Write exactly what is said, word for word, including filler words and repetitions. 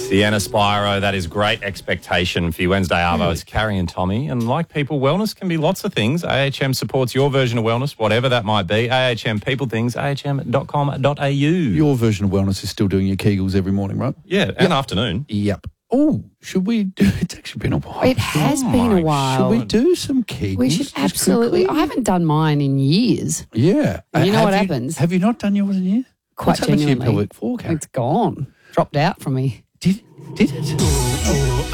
Sienna Spiro, that is great expectation for your Wednesday Arvo. It's Carrie and Tommy. And like people, wellness can be lots of things. A H M supports your version of wellness, whatever that might be. A H M People Things, A H M dot com dot A U. Your version of wellness is still doing your Kegels every morning, right? Yeah, and Yep. afternoon. Yep. Oh, should we do... It's actually been a while. It has Oh been my a while. Should we do some Kegels? We should just absolutely. quickly? I haven't done mine in years. Yeah. And you know Have what happens? Have you not done yours in years? Quite What's happened to your genuinely. pelvic floor, Carrie? It's gone. Dropped out from me. Did, did it?